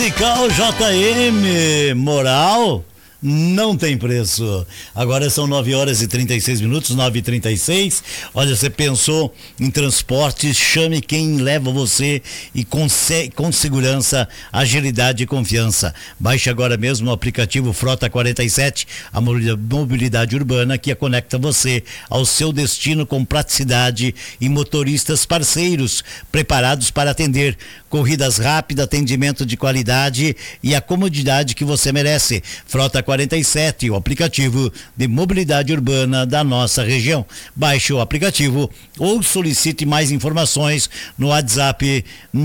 Musical JM, moral não tem preço. Agora são 9h36, 9h36. Olha, você pensou em transportes, chame quem leva você e com segurança, agilidade e confiança. Baixe agora mesmo o aplicativo Frota 47, a mobilidade urbana que conecta você ao seu destino com praticidade e motoristas parceiros preparados para atender. Corridas rápidas, atendimento de qualidade e a comodidade que você merece. Frota 47, o aplicativo de mobilidade urbana da nossa região. Baixe o aplicativo ou solicite mais informações no WhatsApp